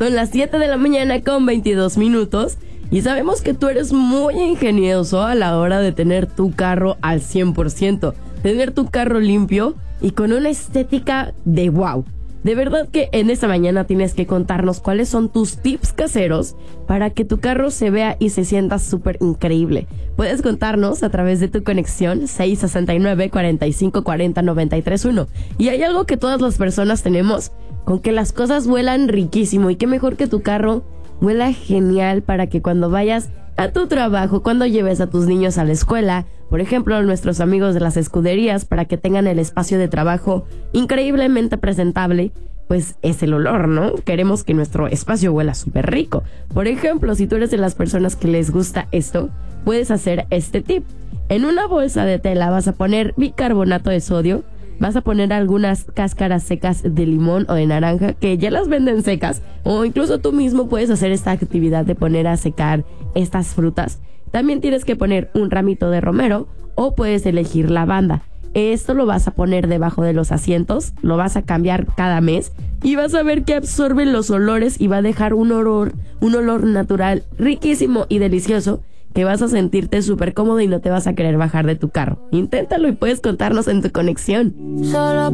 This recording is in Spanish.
Son las 7 de la mañana con 22 minutos y sabemos que tú eres muy ingenioso a la hora de tener tu carro al 100%, tener tu carro limpio y con una estética de wow. De verdad que en esta mañana tienes que contarnos cuáles son tus tips caseros para que tu carro se vea y se sienta súper increíble. Puedes contarnos a través de tu conexión 669-4540-931. Y hay algo que todas las personas tenemos, con que las cosas huelan riquísimo. Y qué mejor que tu carro huela genial para que cuando vayas a tu trabajo, cuando lleves a tus niños a la escuela, por ejemplo, nuestros amigos de las escuderías, para que tengan el espacio de trabajo increíblemente presentable, pues es el olor, ¿no? Queremos que nuestro espacio huela súper rico. Por ejemplo, si tú eres de las personas que les gusta esto, puedes hacer este tip. En una bolsa de tela vas a poner bicarbonato de sodio, vas a poner algunas cáscaras secas de limón o de naranja que ya las venden secas, o incluso tú mismo puedes hacer esta actividad de poner a secar estas frutas. También tienes que poner un ramito de romero o puedes elegir lavanda. Esto lo vas a poner debajo de los asientos, lo vas a cambiar cada mes y vas a ver que absorbe los olores y va a dejar un olor natural riquísimo y delicioso, que vas a sentirte súper cómodo y no te vas a querer bajar de tu carro. Inténtalo y puedes contarnos en tu conexión.